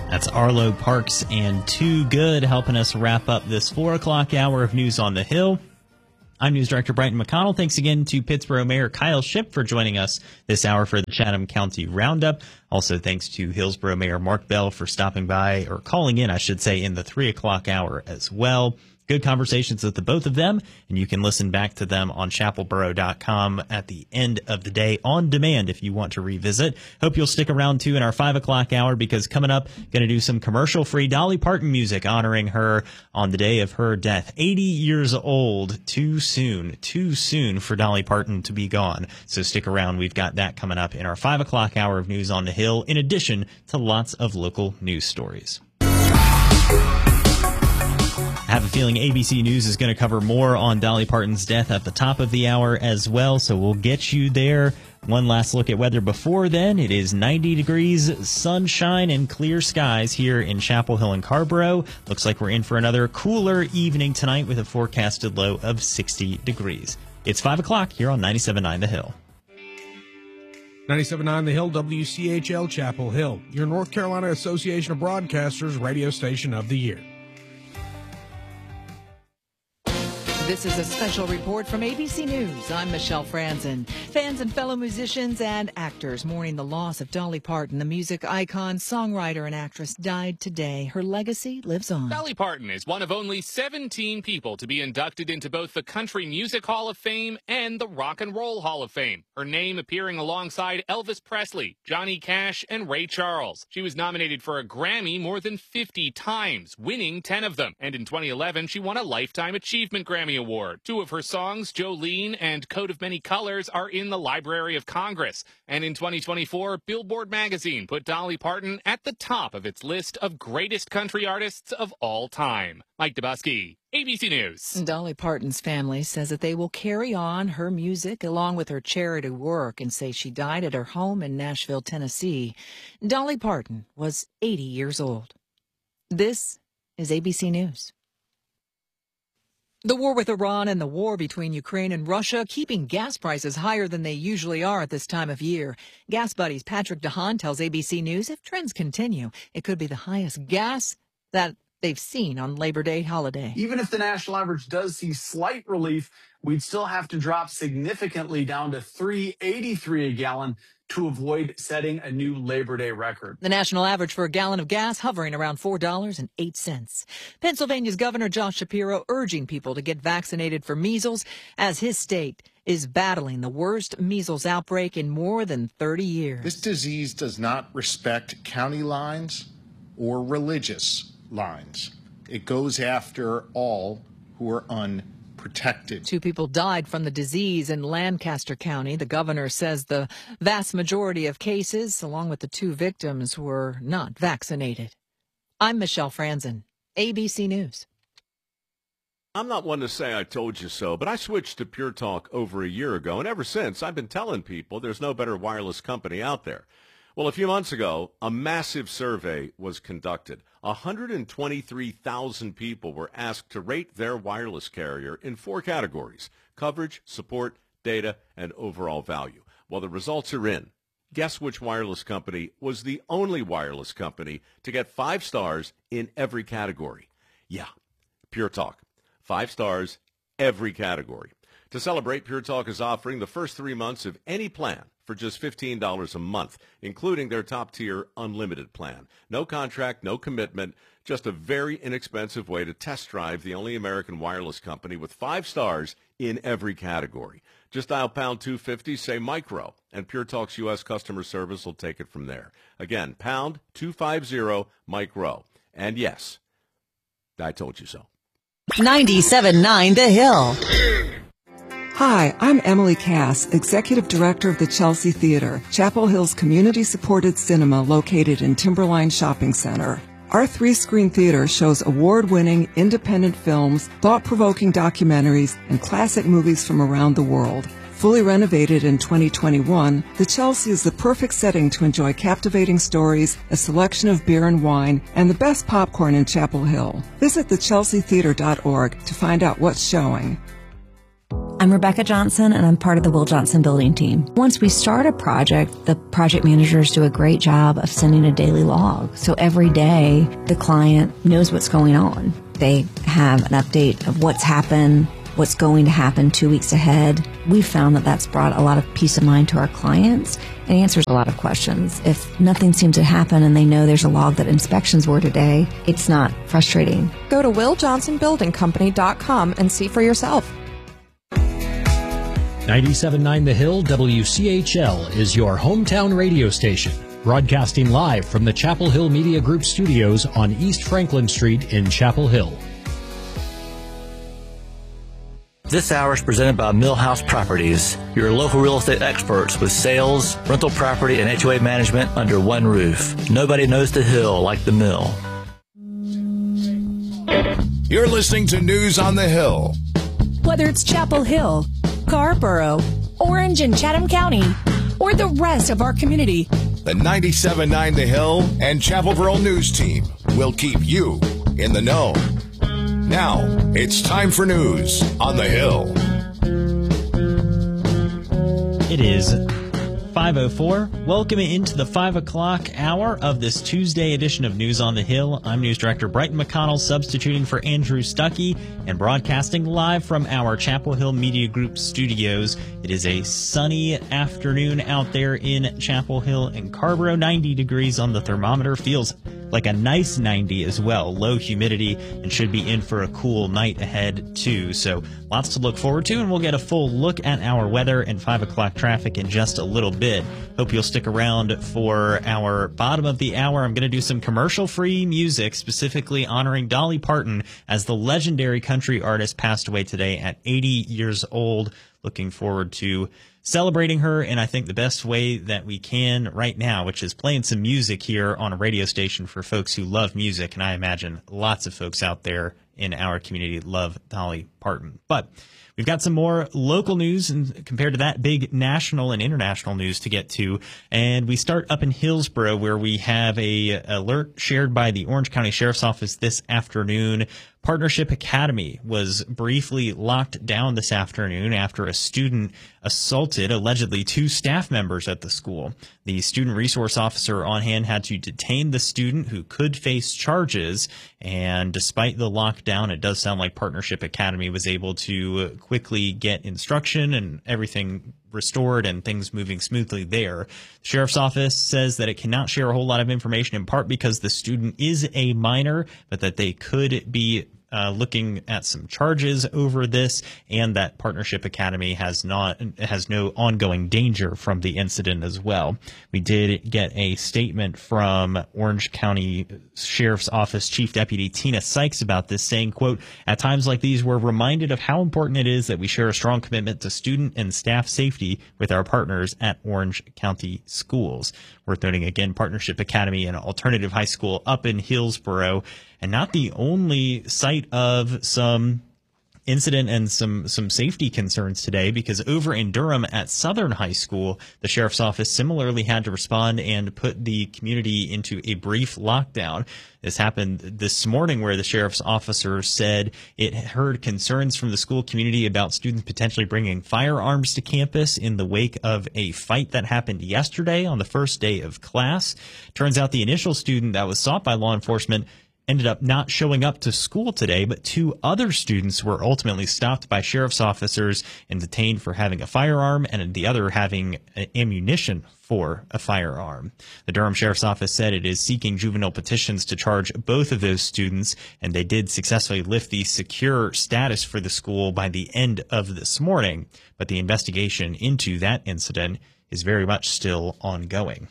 That's Arlo Parks and Too Good helping us wrap up this 4 o'clock hour of News on the Hill. I'm News Director Brighton McConnell. Thanks again to Pittsboro Mayor Kyle Shipp for joining us this hour for the Chatham County Roundup. Also, thanks to Hillsboro Mayor Mark Bell for stopping by, or calling in, I should say, in the 3 o'clock hour as well. Good conversations with the both of them, and you can listen back to them on chapelboro.com at the end of the day on demand if you want to revisit. Hope you'll stick around too in our 5 o'clock hour, because coming up, going to do some commercial-free Dolly Parton music honoring her on the day of her death. 80 years old, too soon for Dolly Parton to be gone. So stick around. We've got that coming up in our 5 o'clock hour of News on the Hill, in addition to lots of local news stories. I have a feeling ABC News is going to cover more on Dolly Parton's death at the top of the hour as well, so we'll get you there. One last look at weather before then. It is 90 degrees, sunshine, and clear skies here in Chapel Hill and Carrboro. Looks like we're in for another cooler evening tonight with a forecasted low of 60 degrees. It's 5 o'clock here on 97.9 The Hill. 97.9 The Hill, WCHL Chapel Hill, your North Carolina Association of Broadcasters radio station of the year. This is a special report from ABC News. I'm Michelle Franzen. Fans and fellow musicians and actors mourning the loss of Dolly Parton, the music icon, songwriter, and actress, died today. Her legacy lives on. Dolly Parton is one of only 17 people to be inducted into both the Country Music Hall of Fame and the Rock and Roll Hall of Fame, her name appearing alongside Elvis Presley, Johnny Cash, and Ray Charles. She was nominated for a Grammy more than 50 times, winning 10 of them. And in 2011, she won a Lifetime Achievement Grammy Award. 2 of her songs, Jolene and Coat of Many Colors, are in the Library of Congress. And in 2024, Billboard magazine put Dolly Parton at the top of its list of greatest country artists of all time. Mike Dubusky, ABC News. Dolly Parton's family says that they will carry on her music along with her charity work, and say she died at her home in Nashville, Tennessee. Dolly Parton was 80 years old. This is ABC News. The war with Iran and the war between Ukraine and Russia keeping gas prices higher than they usually are at this time of year. Gas Buddies Patrick DeHaan tells ABC News if trends continue, it could be the highest gas that they've seen on Labor Day holiday. Even if the national average does see slight relief, we'd still have to drop significantly down to $3.83 a gallon to avoid setting a new Labor Day record. The national average for a gallon of gas hovering around $4.08. Pennsylvania's Governor Josh Shapiro urging people to get vaccinated for measles as his state is battling the worst measles outbreak in more than 30 years. This disease does not respect county lines or religious lines. It goes after all who are unprotected. 2 people died from the disease in Lancaster County. The governor says the vast majority of cases, along with the 2 victims, were not vaccinated. I'm Michelle Franzen, ABC News. I'm not one to say I told you so, but I switched to Pure Talk over a year ago, and ever since I've been telling people there's no better wireless company out there. Well, a few months ago, a massive survey was conducted. 123,000 people were asked to rate their wireless carrier in 4 categories: coverage, support, data, and overall value. Well, the results are in. Guess which wireless company was the only wireless company to get 5 stars in every category? Yeah, Pure Talk. 5 stars, every category. To celebrate, Pure Talk is offering the first 3 months of any plan for just $15 a month, including their top-tier unlimited plan. No contract, no commitment, just a very inexpensive way to test drive the only American wireless company with 5 stars in every category. Just dial pound 250, say micro, and Pure Talk's U.S. customer service will take it from there. Again, pound 250, micro. And yes, I told you so. 97.9 The Hill. Hi, I'm Emily Cass, Executive Director of the Chelsea Theater, Chapel Hill's community-supported cinema located in Timberline Shopping Center. Our 3-screen theater shows award-winning independent films, thought-provoking documentaries, and classic movies from around the world. Fully renovated in 2021, the Chelsea is the perfect setting to enjoy captivating stories, a selection of beer and wine, and the best popcorn in Chapel Hill. Visit thechelseatheater.org to find out what's showing. I'm Rebecca Johnson, and I'm part of the Will Johnson building team. Once we start a project, the project managers do a great job of sending a daily log. So every day, the client knows what's going on. They have an update of what's happened, what's going to happen 2 weeks ahead. We've found that that's brought a lot of peace of mind to our clients and answers a lot of questions. If nothing seems to happen and they know there's a log that inspections were today, it's not frustrating. Go to WillJohnsonBuildingCompany.com and see for yourself. 97.9 The Hill, WCHL, is your hometown radio station, broadcasting live from the Chapel Hill Media Group studios on East Franklin Street in Chapel Hill. This hour is presented by Millhouse Properties, your local real estate experts with sales, rental property, and HOA management under one roof. Nobody knows the Hill like the Mill. You're listening to News on the Hill. Whether it's Chapel Hill, Scarborough, Orange and Chatham County, or the rest of our community, the 97.9 The Hill and Chapelville News Team will keep you in the know. Now, it's time for News on the Hill. It is 5:04. Welcome into the 5 o'clock hour of this Tuesday edition of News on the Hill. I'm News Director Brighton McConnell, substituting for Andrew Stuckey and broadcasting live from our Chapel Hill Media Group studios. It is a sunny afternoon out there in Chapel Hill and Scarborough. 90 degrees on the thermometer. Feels like a nice 90 as well. Low humidity, and should be in for a cool night ahead too. So lots to look forward to, and we'll get a full look at our weather and 5 o'clock traffic in just a little bit. Hope you'll stick around for our bottom of the hour. I'm going to do some commercial-free music, specifically honoring Dolly Parton, as the legendary country artist passed away today at 80 years old. Looking forward to celebrating her in, I think, the best way that we can right now, which is playing some music here on a radio station for folks who love music. And I imagine lots of folks out there in our community love Dolly Parton. But we've got some more local news and compared to that big national and international news to get to. And we start up in Hillsborough, where we have a alert shared by the Orange County Sheriff's Office this afternoon. Partnership Academy was briefly locked down this afternoon after a student assaulted allegedly 2 staff members at the school. The student resource officer on hand had to detain the student, who could face charges. And despite the lockdown, it does sound like Partnership Academy was able to quickly get instruction and everything restored and things moving smoothly there. The Sheriff's Office says that it cannot share a whole lot of information, in part because the student is a minor, but that they could be looking at some charges over this, and that Partnership Academy has no ongoing danger from the incident as well. We did get a statement from Orange County Sheriff's Office Chief Deputy Tina Sykes about this, saying, quote, "At times like these, we're reminded of how important it is that we share a strong commitment to student and staff safety with our partners at Orange County Schools." Worth noting again, Partnership Academy, an alternative high school up in Hillsborough, and not the only site of some incident and some safety concerns today, because over in Durham at Southern High School, the Sheriff's Office similarly had to respond and put the community into a brief lockdown. This happened this morning, where the sheriff's officer said it heard concerns from the school community about students potentially bringing firearms to campus in the wake of a fight that happened yesterday on the first day of class. Turns out the initial student that was sought by law enforcement ended up not showing up to school today, but 2 other students were ultimately stopped by sheriff's officers and detained for having a firearm, and the other having ammunition for a firearm. The Durham Sheriff's Office said it is seeking juvenile petitions to charge both of those students, and they did successfully lift the secure status for the school by the end of this morning, but the investigation into that incident is very much still ongoing.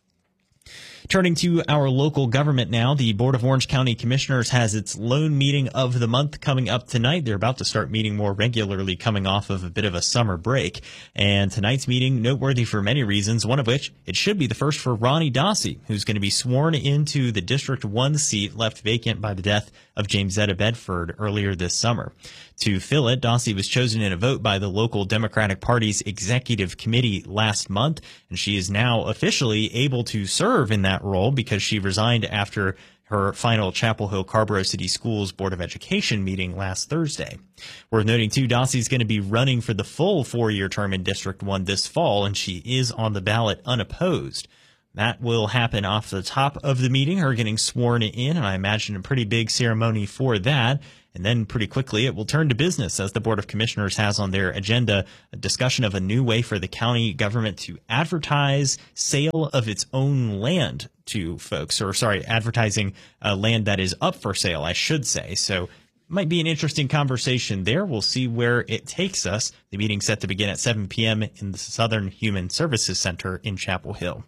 Turning to our local government now, the Board of Orange County Commissioners has its lone meeting of the month coming up tonight. They're about to start meeting more regularly, coming off of a bit of a summer break. And tonight's meeting, noteworthy for many reasons, one of which, it should be the first for Ronnie Dossi, who's going to be sworn into the District 1 seat left vacant by the death of Jamesetta Bedford earlier this summer. To fill it, Dossi was chosen in a vote by the local Democratic Party's executive committee last month, and she is now officially able to serve in that role because she resigned after her final Chapel Hill Carrboro City Schools Board of Education meeting last Thursday. Worth noting, too, Dossie's going to be running for the full 4-year term in District 1 this fall, and she is on the ballot unopposed. That will happen off the top of the meeting, her getting sworn in, and I imagine a pretty big ceremony for that. And then pretty quickly it will turn to business as the Board of Commissioners has on their agenda a discussion of a new way for the county government to advertise sale of its own land to folks, advertising land that is up for sale, I should say. So might be an interesting conversation there. We'll see where it takes us. The meeting's set to begin at 7 p.m. in the Southern Human Services Center in Chapel Hill.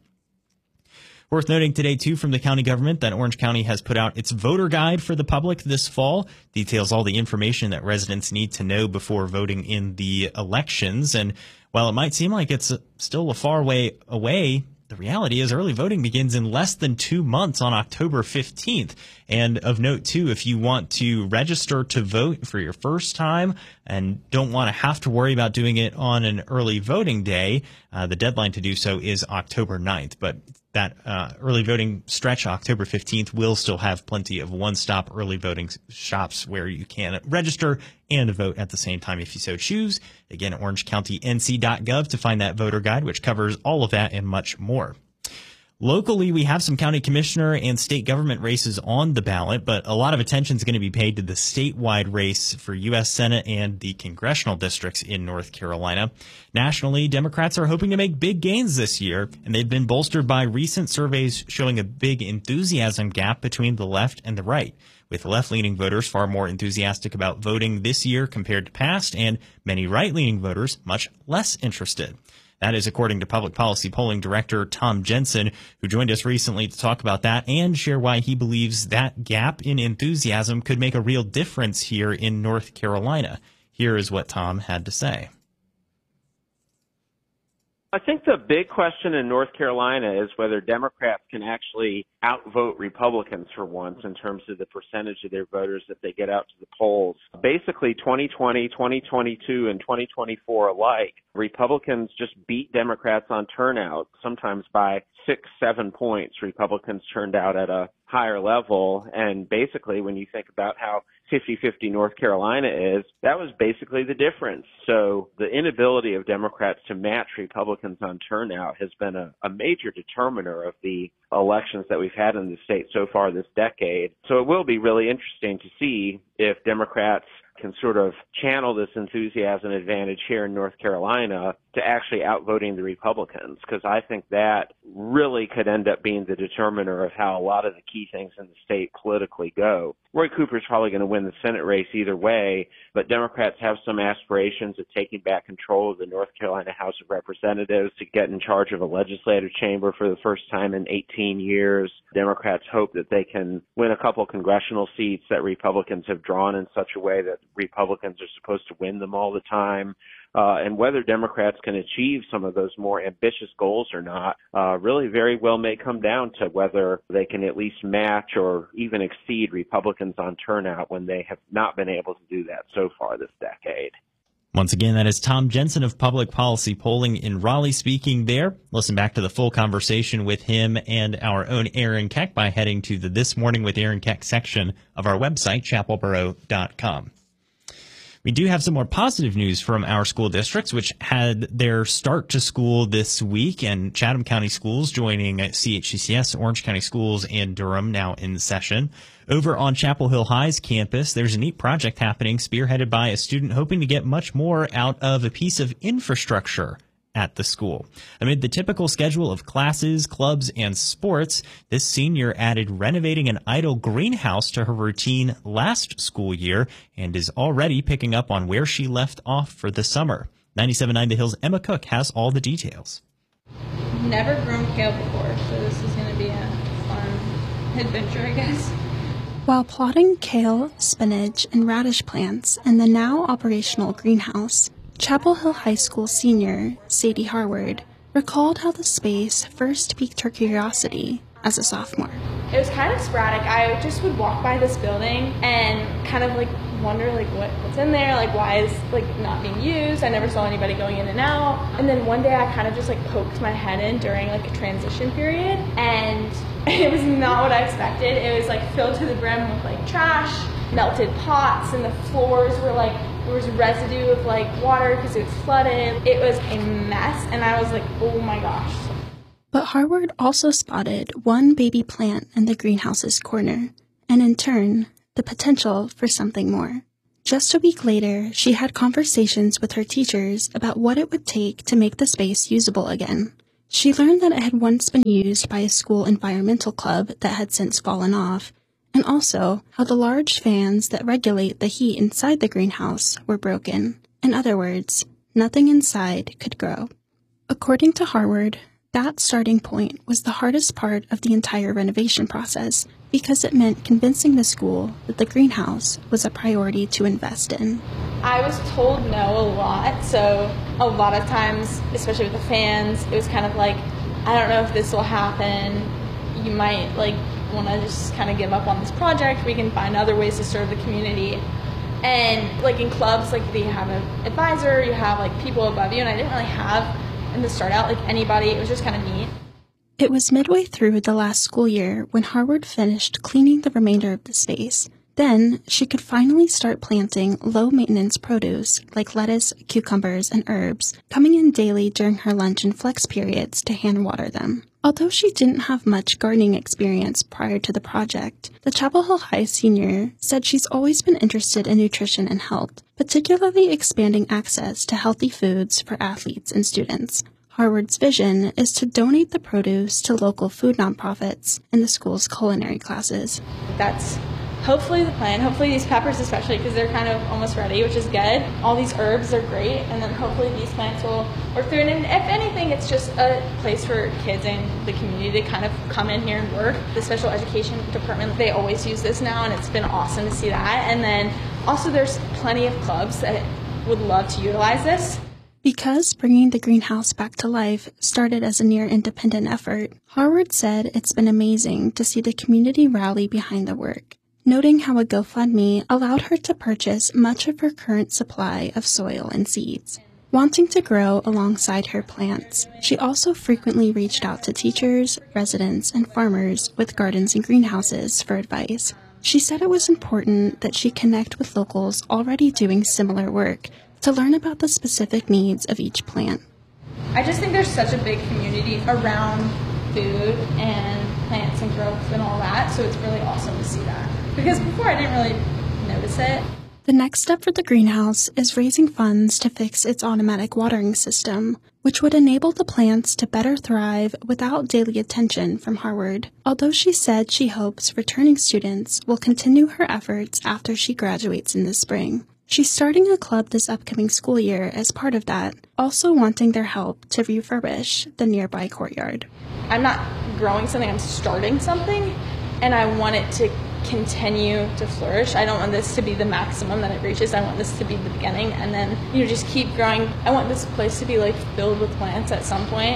Worth noting today, too, from the county government that Orange County has put out its voter guide for the public this fall. Details all the information that residents need to know before voting in the elections. And while it might seem like it's still a far way away, the reality is early voting begins in less than 2 months on October 15th. And of note, too, if you want to register to vote for your first time and don't want to have to worry about doing it on an early voting day, the deadline to do so is October 9th. But that early voting stretch, October 15th, will still have plenty of one-stop early voting shops where you can register and vote at the same time if you so choose. Again, orangecounty.nc.gov to find that voter guide, which covers all of that and much more. Locally, we have some county commissioner and state government races on the ballot, but a lot of attention is going to be paid to the statewide race for U.S. Senate and the congressional districts in North Carolina. Nationally, Democrats are hoping to make big gains this year, and they've been bolstered by recent surveys showing a big enthusiasm gap between the left and the right, with left-leaning voters far more enthusiastic about voting this year compared to past, and many right-leaning voters much less interested. That is according to Public Policy Polling Director Tom Jensen, who joined us recently to talk about that and share why he believes that gap in enthusiasm could make a real difference here in North Carolina. Here is what Tom had to say. I think the big question in North Carolina is whether Democrats can actually outvote Republicans for once in terms of the percentage of their voters that they get out to the polls. Basically, 2020, 2022, and 2024 alike, Republicans just beat Democrats on turnout, sometimes by 6-7 points. Republicans turned out at a higher level, and basically when you think about how 50-50 North Carolina is, that was basically the difference. So the inability of Democrats to match Republicans on turnout has been a major determiner of the elections that we've had in the state so far this decade. So it will be really interesting to see if Democrats can sort of channel this enthusiasm advantage here in North Carolina to actually outvoting the Republicans, because I think that really could end up being the determiner of how a lot of the key things in the state politically go. Roy Cooper's probably going to win the Senate race either way, but Democrats have some aspirations of taking back control of the North Carolina House of Representatives, to get in charge of a legislative chamber for the first time in 18 years. Democrats hope that they can win a couple congressional seats that Republicans have drawn in such a way that Republicans are supposed to win them all the time. And whether Democrats can achieve some of those more ambitious goals or not really very well may come down to whether they can at least match or even exceed Republicans on turnout, when they have not been able to do that so far this decade. Once again, that is Tom Jensen of Public Policy Polling in Raleigh speaking there. Listen back to the full conversation with him and our own Aaron Keck by heading to the This Morning with Aaron Keck section of our website, chapelboro.com. We do have some more positive news from our school districts, which had their start to school this week, and Chatham County Schools joining CHCCS, Orange County Schools, and Durham now in session. Over on Chapel Hill High's campus, there's a neat project happening spearheaded by a student hoping to get much more out of a piece of infrastructure at the school. Amid the typical schedule of classes, clubs, and sports, this senior added renovating an idle greenhouse to her routine last school year and is already picking up on where she left off for the summer. 97.9 The Hill's Emma Cook has all the details. Never grown kale before, so this is going to be a fun adventure, I guess. While plotting kale, spinach, and radish plants in the now operational greenhouse, Chapel Hill High School senior Sadie Harward recalled how the space first piqued her curiosity as a sophomore. It was kind of sporadic. I just would walk by this building and kind of like wonder like what's in there, like why is like not being used. I never saw anybody going in and out. And then one day I kind of just like poked my head in during like a transition period, and it was not what I expected. It was like filled to the brim with like trash, melted pots, and the floors were like, there was residue of like water because it was flooded. It was a mess, and I was like, oh my gosh. But Harward also spotted one baby plant in the greenhouse's corner, and in turn, the potential for something more. Just a week later, she had conversations with her teachers about what it would take to make the space usable again. She learned that it had once been used by a school environmental club that had since fallen off, and also how the large fans that regulate the heat inside the greenhouse were broken. In other words, nothing inside could grow. According to Harward, that starting point was the hardest part of the entire renovation process because it meant convincing the school that the greenhouse was a priority to invest in. I was told no a lot, so a lot of times, especially with the fans, it was kind of like, I don't know if this will happen. You might like want to just kind of give up on this project. We can find other ways to serve the community. And like in clubs, like you have an advisor, you have like people above you, and I didn't really have in the start out like anybody. It was just kind of neat. It was midway through the last school year when Harward finished cleaning the remainder of the space. Then she could finally start planting low-maintenance produce like lettuce, cucumbers, and herbs, coming in daily during her lunch and flex periods to hand water them. Although she didn't have much gardening experience prior to the project, the Chapel Hill High senior said she's always been interested in nutrition and health, particularly expanding access to healthy foods for athletes and students. Harward's vision is to donate the produce to local food nonprofits in the school's culinary classes. That's hopefully the plan. Hopefully these peppers especially, because they're kind of almost ready, which is good. All these herbs are great, and then hopefully these plants will work through. And if anything, it's just a place for kids in the community to kind of come in here and work. The special education department, they always use this now, and it's been awesome to see that. And then also there's plenty of clubs that would love to utilize this. Because bringing the greenhouse back to life started as a near-independent effort, Harward said it's been amazing to see the community rally behind the work, noting how a GoFundMe allowed her to purchase much of her current supply of soil and seeds. Wanting to grow alongside her plants, she also frequently reached out to teachers, residents, and farmers with gardens and greenhouses for advice. She said it was important that she connect with locals already doing similar work to learn about the specific needs of each plant. I just think there's such a big community around food and plants and growth and all that, so it's really awesome to see that. Because before I didn't really notice it. The next step for the greenhouse is raising funds to fix its automatic watering system, which would enable the plants to better thrive without daily attention from Harward. Although she said she hopes returning students will continue her efforts after she graduates in the spring. She's starting a club this upcoming school year as part of that, also wanting their help to refurbish the nearby courtyard. I'm not growing something, I'm starting something, and I want it to continue to flourish. I don't want this to be the maximum that it reaches. I want this to be the beginning, and then, just keep growing. I want this place to be, filled with plants at some point,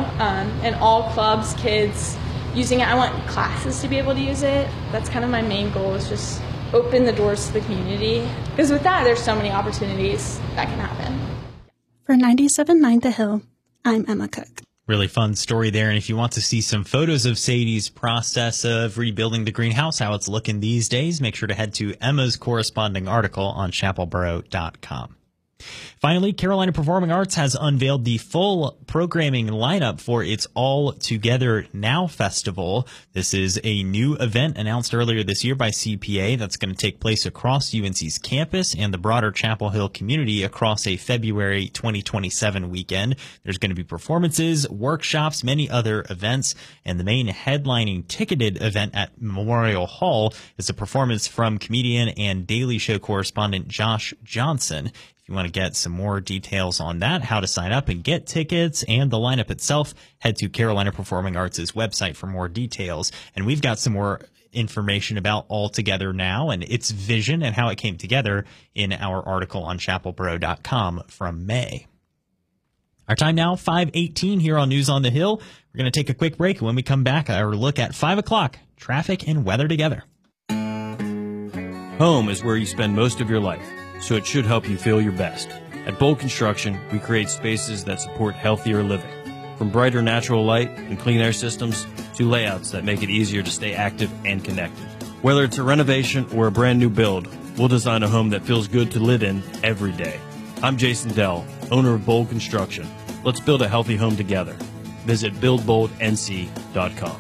and all clubs, kids using it. I want classes to be able to use it. That's kind of my main goal, is just open the doors to the community. Because with that, there's so many opportunities that can happen. For 97.9 The Hill, I'm Emma Cook. Really fun story there. And if you want to see some photos of Sadie's process of rebuilding the greenhouse, how it's looking these days, make sure to head to Emma's corresponding article on chapelboro.com. Finally, Carolina Performing Arts has unveiled the full programming lineup for its All Together Now Festival. This is a new event announced earlier this year by CPA that's going to take place across UNC's campus and the broader Chapel Hill community across a February 2027 weekend. There's going to be performances, workshops, many other events, and the main headlining ticketed event at Memorial Hall is a performance from comedian and Daily Show correspondent Josh Johnson. You want to get some more details on that, how to sign up and get tickets, and the lineup itself, head to Carolina Performing Arts' website for more details. And we've got some more information about All Together Now and its vision and how it came together in our article on chapelboro.com from May. Our time now, 5:18 here on News on the Hill. We're going to take a quick break, and when we come back, our look at 5 o'clock, traffic and weather together. Home is where you spend most of your life, so it should help you feel your best. At Bold Construction, we create spaces that support healthier living. From brighter natural light and clean air systems to layouts that make it easier to stay active and connected. Whether it's a renovation or a brand new build, we'll design a home that feels good to live in every day. I'm Jason Dell, owner of Bold Construction. Let's build a healthy home together. Visit buildboldnc.com.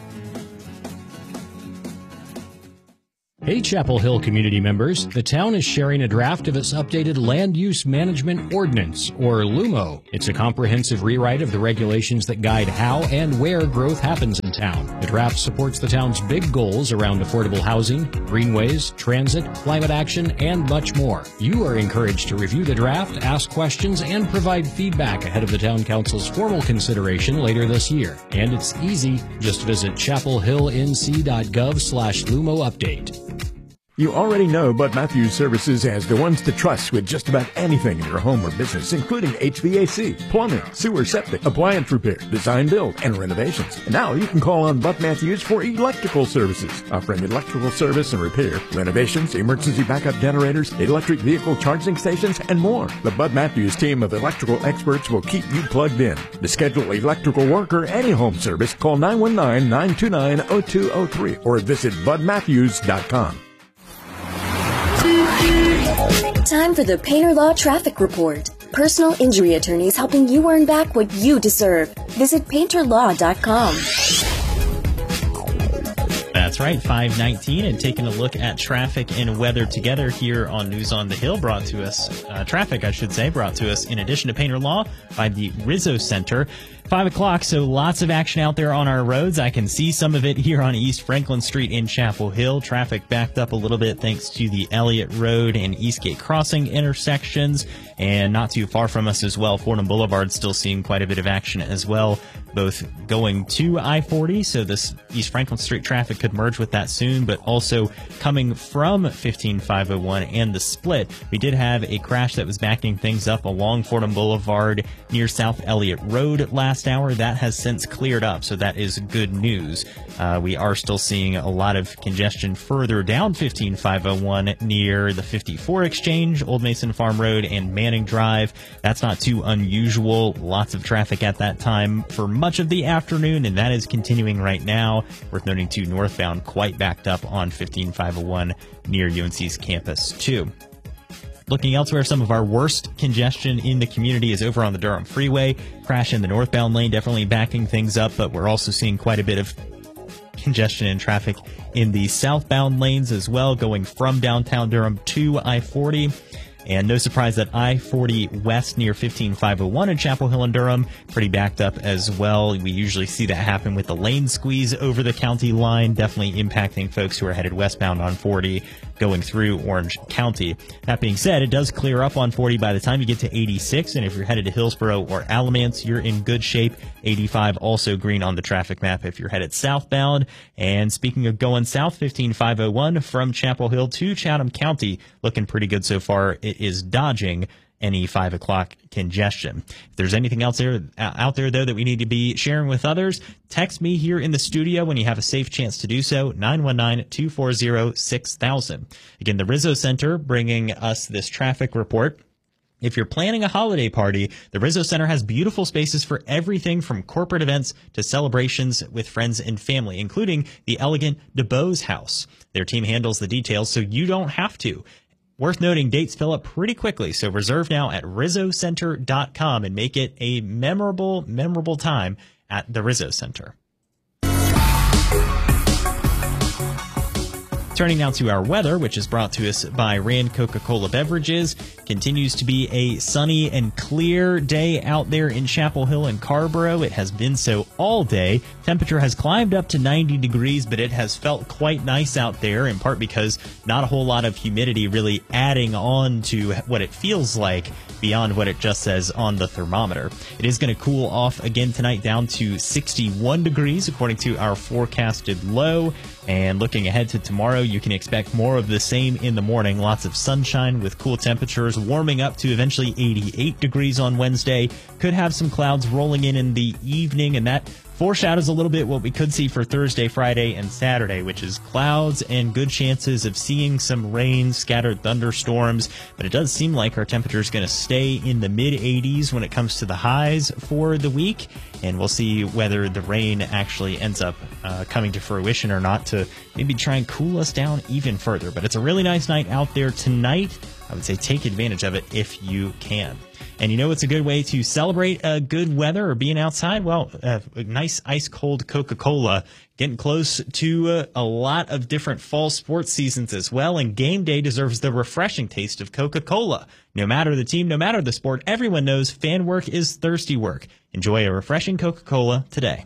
Hey, Chapel Hill community members, the town is sharing a draft of its updated Land Use Management Ordinance, or LUMO. It's a comprehensive rewrite of the regulations that guide how and where growth happens in town. The draft supports the town's big goals around affordable housing, greenways, transit, climate action, and much more. You are encouraged to review the draft, ask questions, and provide feedback ahead of the town council's formal consideration later this year. And it's easy. Just visit chapelhillnc.gov/LUMO update. You already know Bud Matthews Services as the ones to trust with just about anything in your home or business, including HVAC, plumbing, sewer, septic, appliance repair, design, build, and renovations. And now you can call on Bud Matthews for electrical services, offering electrical service and repair, renovations, emergency backup generators, electric vehicle charging stations, and more. The Bud Matthews team of electrical experts will keep you plugged in. To schedule electrical work or any home service, call 919-929-0203 or visit budmatthews.com. Time for the Painter Law Traffic Report. Personal injury attorneys helping you earn back what you deserve. Visit painterlaw.com. That's right, 5:19, and taking a look at traffic and weather together here on News on the Hill, brought to us, traffic, I should say, brought to us in addition to Painter Law by the Rizzo Center. 5 o'clock, so lots of action out there on our roads. I can see some of it here on East Franklin Street in Chapel Hill. Traffic backed up a little bit thanks to the Elliott Road and Eastgate Crossing intersections, and not too far from us as well, Fordham Boulevard still seeing quite a bit of action as well, both going to I-40, so this East Franklin Street traffic could merge with that soon, but also coming from 15501 and the split. We did have a crash that was backing things up along Fordham Boulevard near South Elliott Road last hour. That has since cleared up, so that is good news. We are still seeing a lot of congestion further down 15501 near the 54 Exchange, Old Mason Farm Road, and Manning Drive. That's not too unusual. Lots of traffic at that time for much of the afternoon, and that is continuing right now. Worth noting too, northbound quite backed up on 15501 near UNC's campus too. Looking elsewhere, some of our worst congestion in the community is over on the Durham Freeway. Crash in the northbound lane definitely backing things up, but we're also seeing quite a bit of congestion and traffic in the southbound lanes as well, going from downtown Durham to I-40. And no surprise that I-40 west near 15501 in Chapel Hill and Durham, pretty backed up as well. We usually see that happen with the lane squeeze over the county line, definitely impacting folks who are headed westbound on 40 going through Orange County. That being said, it does clear up on 40 by the time you get to 86, and if you're headed to Hillsborough or Alamance, you're in good shape. 85 also green on the traffic map if you're headed southbound. And speaking of going south, 15501 from Chapel Hill to Chatham County, looking pretty good so far. It is dodging any 5 o'clock congestion. If there's anything else out there, though, that we need to be sharing with others, text me here in the studio when you have a safe chance to do so, 919-240-6000. Again, the Rizzo Center bringing us this traffic report. If you're planning a holiday party, the Rizzo Center has beautiful spaces for everything from corporate events to celebrations with friends and family, including the elegant DeBose House. Their team handles the details, so you don't have to. Worth noting, dates fill up pretty quickly, so reserve now at RizzoCenter.com and make it a memorable time at the Rizzo Center. Turning now to our weather, which is brought to us by Rand Coca-Cola Beverages. Continues to be a sunny and clear day out there in Chapel Hill and Carrboro. It has been so all day. Temperature has climbed up to 90 degrees, but it has felt quite nice out there, in part because not a whole lot of humidity really adding on to what it feels like beyond what it just says on the thermometer. It is going to cool off again tonight down to 61 degrees according to our forecasted low. And looking ahead to tomorrow, you can expect more of the same in the morning. Lots of sunshine with cool temperatures warming up to eventually 88 degrees on Wednesday. Could have some clouds rolling in the evening, and that foreshadows a little bit what we could see for Thursday, Friday, and Saturday, which is clouds and good chances of seeing some rain, scattered thunderstorms. But it does seem like our temperature is going to stay in the mid-80s when it comes to the highs for the week. And we'll see whether the rain actually ends up coming to fruition or not to maybe try and cool us down even further. But it's a really nice night out there tonight. I would say take advantage of it if you can. And you know it's a good way to celebrate good weather or being outside? Well, a nice ice-cold Coca-Cola. Getting close to a lot of different fall sports seasons as well, and game day deserves the refreshing taste of Coca-Cola. No matter the team, no matter the sport, everyone knows fan work is thirsty work. Enjoy a refreshing Coca-Cola today.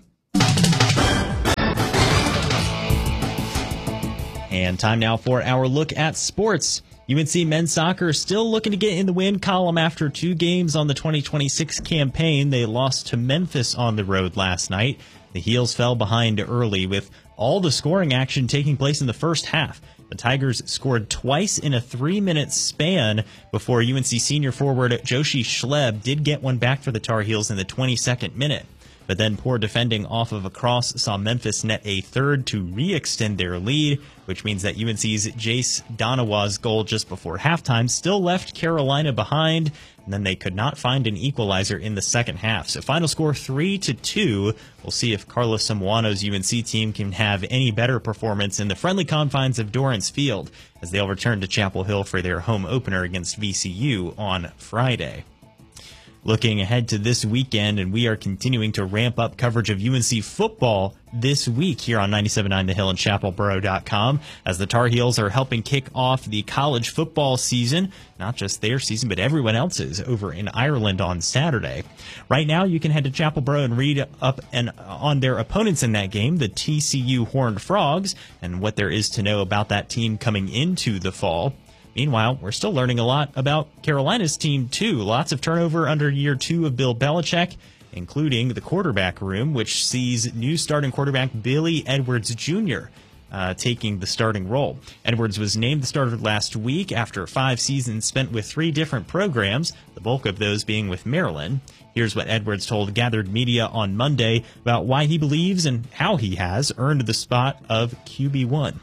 And time now for our look at sports. UNC men's soccer still looking to get in the win column after 2 games on the 2026 campaign. They lost to Memphis on the road last night. The Heels fell behind early with all the scoring action taking place in the first half. The Tigers scored twice in a 3-minute span before UNC senior forward Joshi Schleb did get one back for the Tar Heels in the 22nd minute. But then poor defending off of a cross saw Memphis net a third to re-extend their lead, which means that UNC's Jace Donawa's goal just before halftime still left Carolina behind, and then they could not find an equalizer in the second half. So final score 3-2. We'll see if Carlos Samuano's UNC team can have any better performance in the friendly confines of Dorrance Field as they'll return to Chapel Hill for their home opener against VCU on Friday. Looking ahead to this weekend, and we are continuing to ramp up coverage of UNC football this week here on 97.9 The Hill and ChapelBoro.com as the Tar Heels are helping kick off the college football season, not just their season, but everyone else's over in Ireland on Saturday. Right now, you can head to Chapel Boro and read up on their opponents in that game, the TCU Horned Frogs, and what there is to know about that team coming into the fall. Meanwhile, we're still learning a lot about Carolina's team, too. Lots of turnover under year 2 of Bill Belichick, including the quarterback room, which sees new starting quarterback Billy Edwards Jr. Taking the starting role. Edwards was named the starter last week after 5 seasons spent with 3 different programs, the bulk of those being with Maryland. Here's what Edwards told Gathered Media on Monday about why he believes and how he has earned the spot of QB1.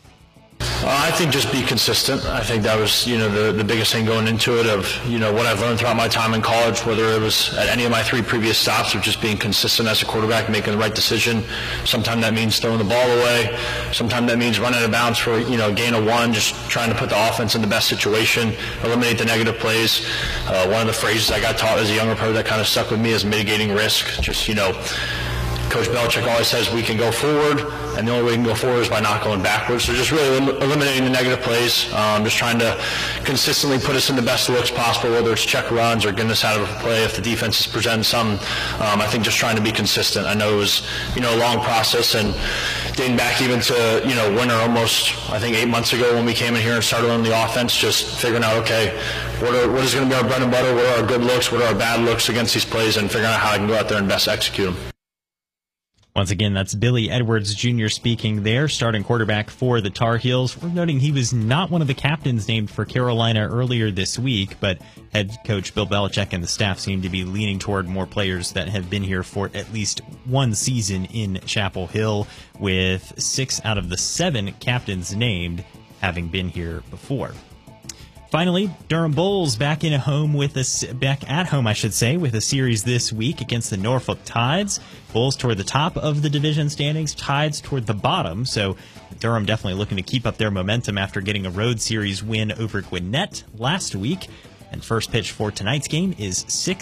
I think just be consistent. I think that was, the biggest thing going into it of, what I've learned throughout my time in college, whether it was at any of my 3 previous stops of just being consistent as a quarterback, making the right decision. Sometimes that means throwing the ball away. Sometimes that means running out of bounds for, a gain of 1, just trying to put the offense in the best situation, eliminate the negative plays. One of the phrases I got taught as a younger player that kind of stuck with me is mitigating risk. Just, Coach Belichick always says we can go forward, and the only way we can go forward is by not going backwards. So just really eliminating the negative plays, just trying to consistently put us in the best looks possible, whether it's check runs or getting us out of a play if the defense is presenting some. I think just trying to be consistent. I know it was, a long process, and dating back even to, winter almost, I think 8 months ago when we came in here and started on the offense, just figuring out, okay, what is going to be our bread and butter, what are our good looks, what are our bad looks against these plays, and figuring out how I can go out there and best execute them. Once again, that's Billy Edwards Jr. speaking there, starting quarterback for the Tar Heels. We're noting he was not one of the captains named for Carolina earlier this week, but head coach Bill Belichick and the staff seem to be leaning toward more players that have been here for at least 1 season in Chapel Hill, with 6 out of the 7 captains named having been here before. Finally, Durham Bulls back at home, with a series this week against the Norfolk Tides. Bulls toward the top of the division standings, Tides toward the bottom. So Durham definitely looking to keep up their momentum after getting a road series win over Gwinnett last week. And first pitch for tonight's game is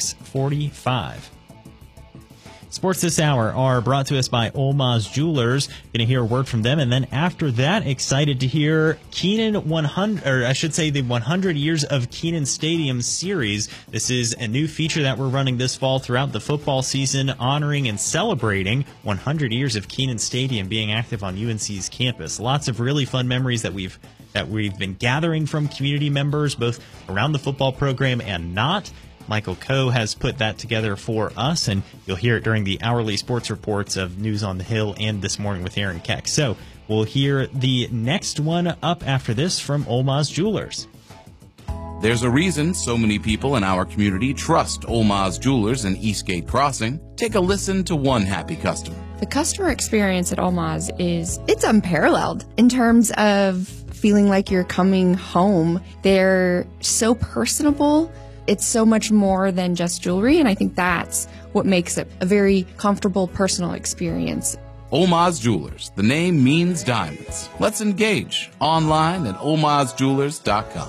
6:45. Sports this hour are brought to us by Olmaz Jewelers. Going to hear a word from them, and then after that, excited to hear Kenan 100, or I should say the 100 Years of Kenan Stadium series. This is a new feature that we're running this fall throughout the football season, honoring and celebrating 100 years of Kenan Stadium being active on UNC's campus. Lots of really fun memories that we've been gathering from community members, both around the football program and not. Michael Coe has put that together for us, and you'll hear it during the hourly sports reports of News on the Hill and This Morning with Aaron Keck. So we'll hear the next one up after this from Olmaz Jewelers. There's a reason so many people in our community trust Olmaz Jewelers in Eastgate Crossing. Take a listen to one happy customer. The customer experience at Olmaz it's unparalleled in terms of feeling like you're coming home. They're so personable. It's so much more than just jewelry, and I think that's what makes it a very comfortable, personal experience. Olmaz Jewelers. The name means diamonds. Let's engage online at olmazjewelers.com.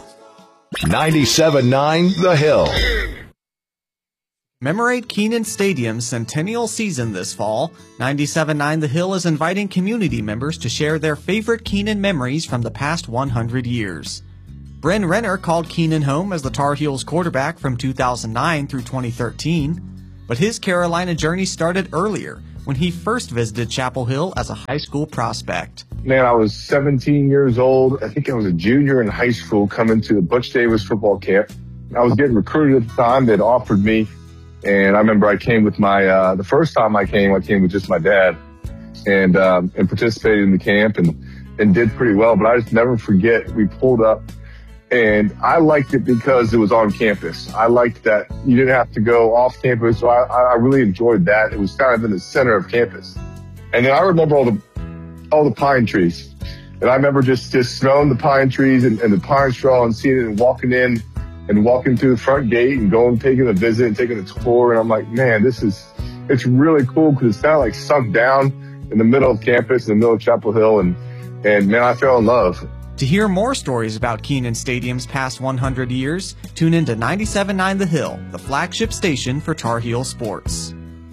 97.9 The Hill. Commemorate Kenan Stadium's centennial season this fall. 97.9 The Hill is inviting community members to share their favorite Kenan memories from the past 100 years. Bryn Renner called Kenan home as the Tar Heels quarterback from 2009 through 2013, but his Carolina journey started earlier when he first visited Chapel Hill as a high school prospect. Man, I was 17 years old. I think I was a junior in high school coming to the Butch Davis football camp. I was getting recruited at the time. They'd offered me. And I remember I came with the first time I came with just my dad and participated in the camp and did pretty well. But I just never forget, we pulled up and I liked it because it was on campus. I liked that you didn't have to go off campus. So I really enjoyed that. It was kind of in the center of campus. And then I remember all the pine trees. And I remember just smelling the pine trees and the pine straw and seeing it and walking in. And walking through the front gate and going, taking a visit and taking a tour. And I'm like, man, it's really cool because it's kind of like sunk down in the middle of campus, in the middle of Chapel Hill. And man, I fell in love. To hear more stories about Kenan Stadium's past 100 years, tune in to 97.9 The Hill, the flagship station for Tar Heel sports.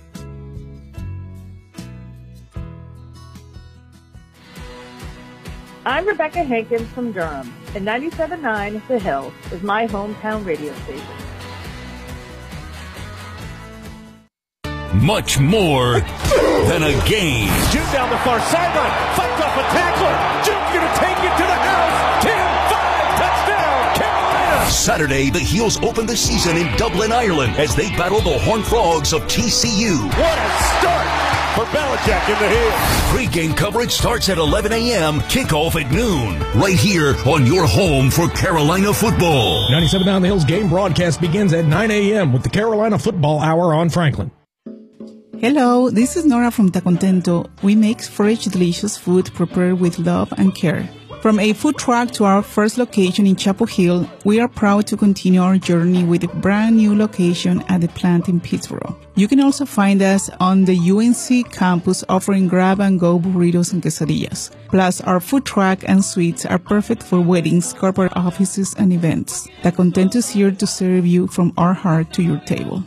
I'm Rebecca Hankins from Durham, and 97.9 The Hill is my hometown radio station. Much more than a game. June down the far sideline, fights off a tackler. June's going to take it to the house. 10-5, touchdown, Carolina. Saturday, the Heels open the season in Dublin, Ireland, as they battle the Horned Frogs of TCU. What a start for Belichick in the Hills. Pre-game coverage starts at 11 a.m., kickoff at noon, right here on your home for Carolina football. 97.9 The Hills game broadcast begins at 9 a.m. with the Carolina Football Hour on Franklin. Hello, this is Nora from Tacontento. We make fresh, delicious food prepared with love and care. From a food truck to our first location in Chapel Hill, we are proud to continue our journey with a brand new location at the plant in Pittsboro. You can also find us on the UNC campus offering grab-and-go burritos and quesadillas. Plus, our food truck and suites are perfect for weddings, corporate offices, and events. Tacontento is here to serve you from our heart to your table.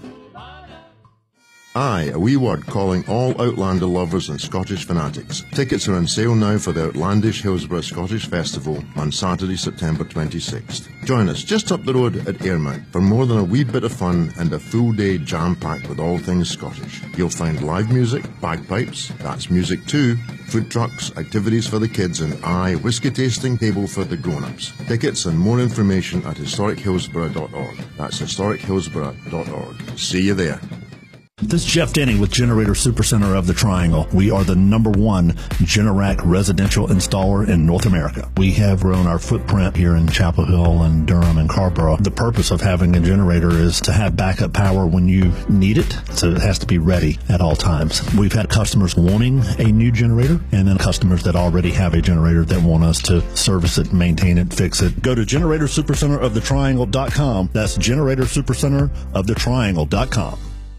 Aye, a wee word calling all Outlander lovers and Scottish fanatics. Tickets are on sale now for the Outlandish Hillsborough Scottish Festival on Saturday, September 26th. Join us just up the road at Airmount for more than a wee bit of fun and a full day jam-packed with all things Scottish. You'll find live music, bagpipes, that's music too, food trucks, activities for the kids, and whiskey tasting table for the grown-ups. Tickets and more information at historichillsborough.org. That's historichillsborough.org. See you there. This is Jeff Denny with Generator Supercenter of the Triangle. We are the #1 Generac residential installer in North America. We have grown our footprint here in Chapel Hill and Durham and Carrboro. The purpose of having a generator is to have backup power when you need it, so it has to be ready at all times. We've had customers wanting a new generator, and then customers that already have a generator that want us to service it, maintain it, fix it. Go to GeneratorSuperCenterOfTheTriangle.com. That's GeneratorSuperCenterOfTheTriangle.com.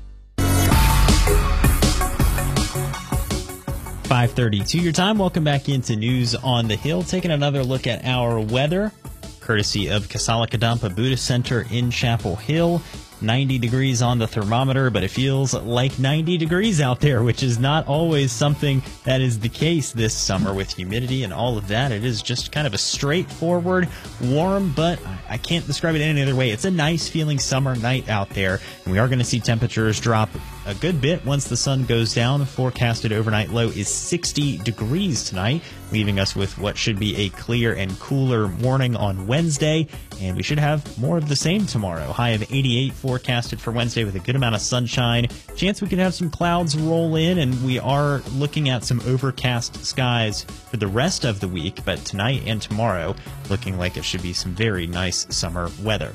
5:32 your time. Welcome back into News on the Hill. Taking another look at our weather, courtesy of Casala Kadampa Buddhist Center in Chapel Hill. 90 degrees on the thermometer, but it feels like 90 degrees out there, which is not always something that is the case this summer with humidity and all of that. It is just kind of a straightforward, warm, but I can't describe it any other way. It's a nice feeling summer night out there, and we are going to see temperatures drop a good bit once the sun goes down. The forecasted overnight low is 60 degrees tonight, leaving us with what should be a clear and cooler morning on Wednesday, and we should have more of the same tomorrow. High of 88 forecasted for Wednesday with a good amount of sunshine. Chance we could have some clouds roll in, and we are looking at some overcast skies for the rest of the week, but tonight and tomorrow looking like it should be some very nice summer weather.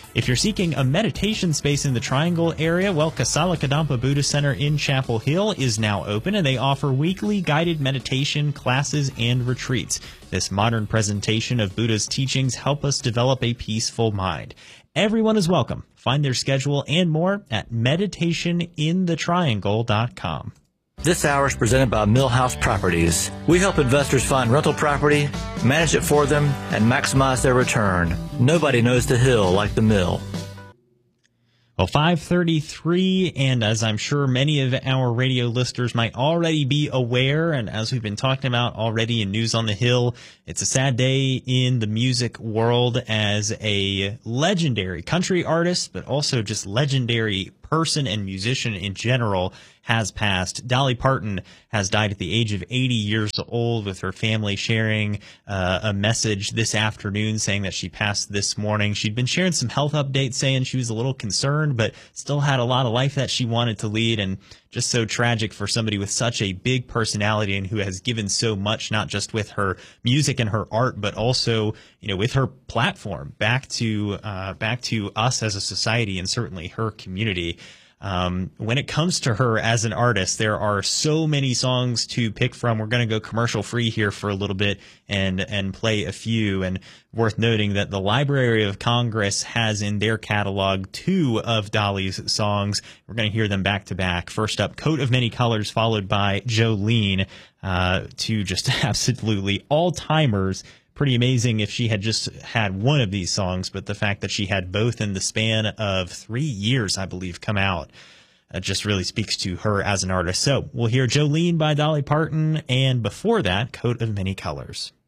If you're seeking a meditation space in the Triangle area, well, Kasala Kadampa Buddhist Center in Chapel Hill is now open, and they offer weekly guided meditation classes and retreats. This modern presentation of Buddha's teachings help us develop a peaceful mind. Everyone is welcome. Find their schedule and more at meditationinthetriangle.com. This hour is presented by Millhouse Properties. We help investors find rental property, manage it for them, and maximize their return. Nobody knows the Hill like the Mill. Well, 5:33, and as I'm sure many of our radio listeners might already be aware, and as we've been talking about already in News on the Hill, it's a sad day in the music world as a legendary country artist, but also just legendary person and musician in general has passed. Dolly Parton has died at the age of 80 years old, with her family sharing a message this afternoon saying that she passed this morning. She'd been sharing some health updates saying she was a little concerned, but still had a lot of life that she wanted to lead, and just so tragic for somebody with such a big personality and who has given so much, not just with her music and her art, but also, you know, with her platform back to us as a society and certainly her community. When it comes to her as an artist, there are so many songs to pick from. We're going to go commercial free here for a little bit and play a few. And worth noting that the Library of Congress has in their catalog 2 of Dolly's songs. We're going to hear them back to back. First up, Coat of Many Colors, followed by Jolene, 2 just absolutely all-timers. Pretty amazing if she had just had one of these songs, but the fact that she had both in the span of 3 years, I believe, come out just really speaks to her as an artist. So we'll hear Jolene by Dolly Parton, and before that, Coat of Many Colors.